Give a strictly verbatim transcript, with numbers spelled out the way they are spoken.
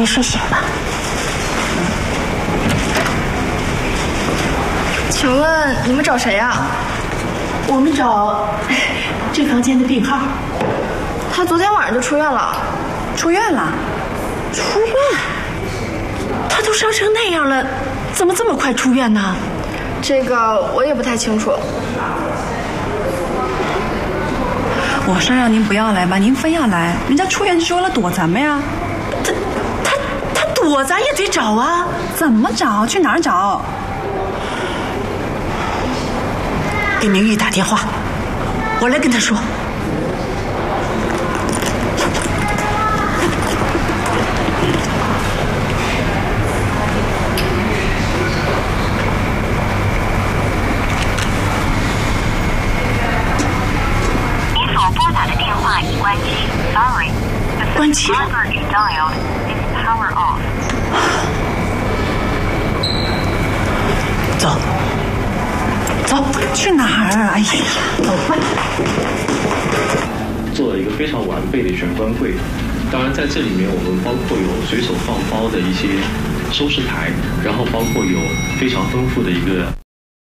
没睡醒吧？ 请问你们找谁啊？ 我们找这房间的病号。 他昨天晚上就出院了。 出院了？ 出院？他都伤成那样了，怎么这么快出院呢？ 这个我也不太清楚。 我说让您不要来吧，您非要来，人家出院就是为了躲咱们呀。 他他他躲咱也得找啊。 怎么找？去哪儿找？ 给明玉打电话，我来跟他说。 你所拨打的电话已关机 ，Sorry。 关机了。走。走， 去哪儿？哎呀， 走吧。 做了一个非常完备的玄关柜，当然在这里面我们包括有随手放包的一些收拾台，然后包括有非常丰富的一个